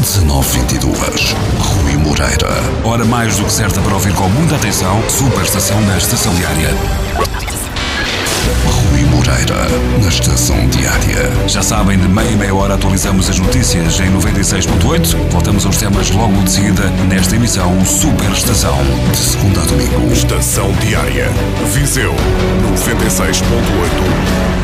19h22. Rui Moreira. Hora mais do que certa para ouvir com muita atenção. Superestação da Estação Diária. Rui Moreira, na Estação Diária. Já sabem, de meia em meia hora atualizamos as notícias em 96.8. Voltamos aos temas logo de seguida nesta emissão Superestação. De segunda a domingo. Estação Diária. Viseu 96.8.